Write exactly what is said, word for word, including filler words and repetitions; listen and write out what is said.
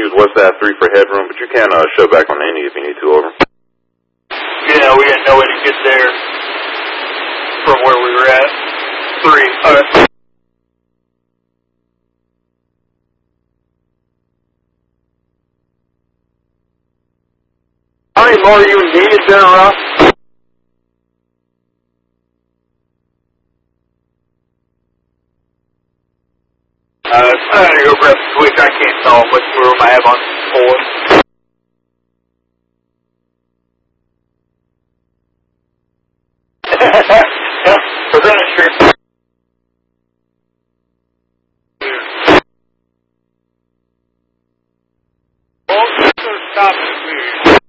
is what's that three for headroom, but you can uh, show back on any if you need to, over. Yeah, we had no way to get there from where we were at. Three. Alright. How many more you needed there, Russ? Uh, I gotta go grab a switch. I can't tell how much room I have on four. We're gonna shoot.